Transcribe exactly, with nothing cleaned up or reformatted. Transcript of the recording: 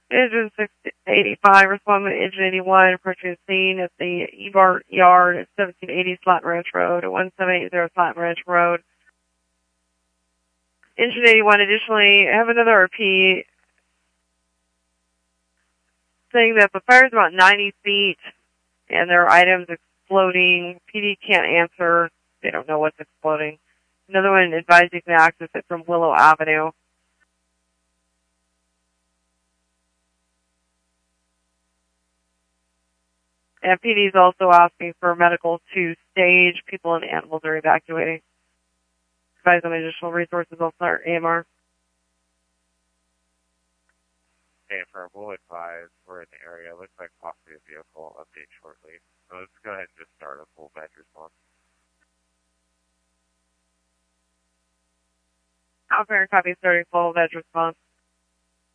Engine six eighty-five responding to Engine eighty-one approaching the scene at the E-Bar Yard at seventeen eighty Slaton Ranch Road at one seven eight zero Slaton Ranch Road. Engine eighty-one additionally have another R P saying that the fire is about ninety feet and there are items exploding. P D can't answer. They don't know what's exploding. Another one advised you can access it from Willow Avenue. And P D is also asking for medical to stage. People and animals are evacuating. Advise on additional resources. I'll start A M R. Okay, for we'll advise we're in the area. Looks like possibly a vehicle. Update shortly. So let's go ahead and just start a full bed response. Alpha copy starting full veg response.